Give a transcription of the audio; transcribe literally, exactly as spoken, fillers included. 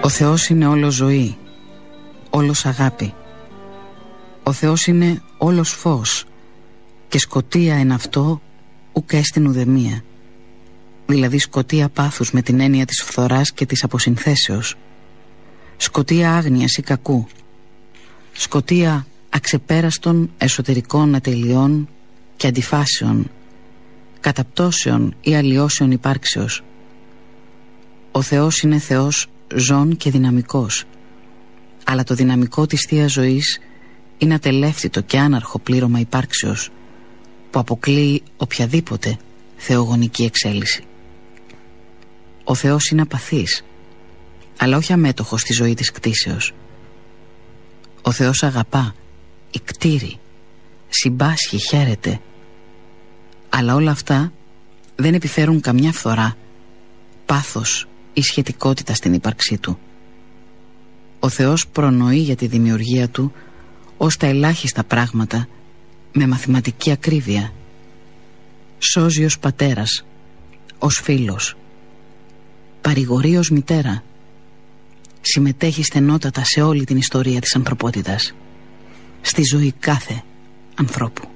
Ο Θεός είναι όλος ζωή, όλος αγάπη. Ο Θεός είναι όλος φως και σκοτία εν αυτό ουκ έστιν ουδεμία. Δηλαδή σκοτία πάθους με την έννοια της φθοράς και της αποσυνθέσεως. Σκοτία άγνοιας ή κακού. Σκοτία αξεπέραστων εσωτερικών ατελειών και αντιφάσεων, καταπτώσεων ή αλλοιώσεων υπάρξεως. Ο Θεός είναι Θεός ζών και δυναμικός, αλλά το δυναμικό της Θείας Ζωής είναι ατελεύθυτο και άναρχο πλήρωμα υπάρξεως που αποκλείει οποιαδήποτε θεογονική εξέλιξη. Ο Θεός είναι απαθής, αλλά όχι αμέτωχος στη ζωή της κτήσεως. Ο Θεός αγαπά, ικτήρει, συμπάσχει, χαίρεται, αλλά όλα αυτά δεν επιφέρουν καμιά φθορά, πάθος ή σχετικότητα στην ύπαρξή του. Ο Θεός προνοεί για τη δημιουργία του ως τα ελάχιστα πράγματα με μαθηματική ακρίβεια. Σώζει ως πατέρας, ως φίλος, παρηγορεί ως μητέρα. Συμμετέχει στενότατα σε όλη την ιστορία της ανθρωπότητας, στη ζωή κάθε ανθρώπου.